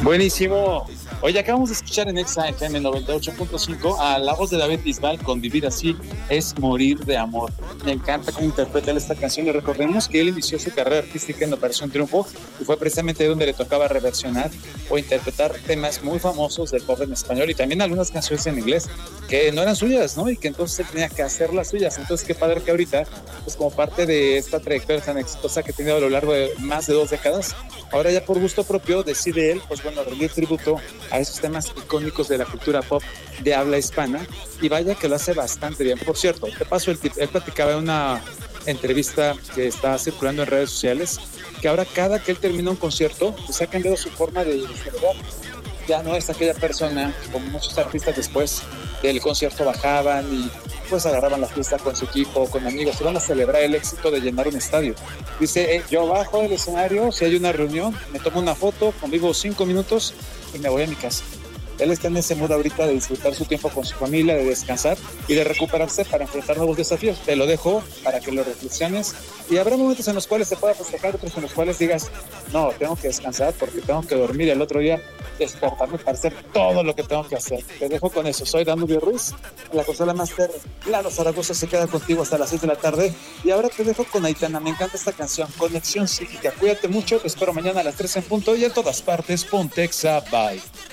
Buenísimo. Oye, acabamos de escuchar en Exa FM 98.5 a la voz de David Bisbal con Vivir así es morir de amor. Me encanta cómo interpreta él esta canción y recordemos que él inició su carrera artística en Operación Triunfo y fue precisamente donde le tocaba reversionar o interpretar temas muy famosos del pop en español y también algunas canciones en inglés que no eran suyas, ¿no? Y que entonces él tenía que hacer las suyas. Entonces qué padre que ahorita, pues como parte de esta trayectoria tan exitosa que ha tenido a lo largo de más de 2 décadas, ahora ya por gusto propio decide él, pues bueno, rendir tributo a esos temas icónicos de la cultura pop de habla hispana y vaya que lo hace bastante bien. Por cierto, te paso el tip, él platicaba en una entrevista que está circulando en redes sociales que ahora cada que él termina un concierto pues ha cambiado su forma de celebrar. Ya no es aquella persona como muchos artistas después del concierto bajaban y pues agarraban la fiesta con su equipo, con amigos, y van a celebrar el éxito de llenar un estadio. Dice, yo bajo del escenario, si hay una reunión, me tomo una foto, convivo 5 minutos y me voy a mi casa. Él está en ese mood ahorita de disfrutar su tiempo con su familia, de descansar y de recuperarse para enfrentar nuevos desafíos. Te lo dejo para que lo reflexiones y habrá momentos en los cuales se pueda festejar, otros en los cuales digas, no, tengo que descansar porque tengo que dormir y el otro día despertarme para hacer todo lo que tengo que hacer. Te dejo con eso. Soy Danubio Ruiz, en la consola Master. Lalo Zaragoza se queda contigo hasta las 6 de la tarde. Y ahora te dejo con Aitana. Me encanta esta canción, Conexión Psíquica. Cuídate mucho. Te espero mañana a las 3 en punto y en todas partes. Pontexa. Bye.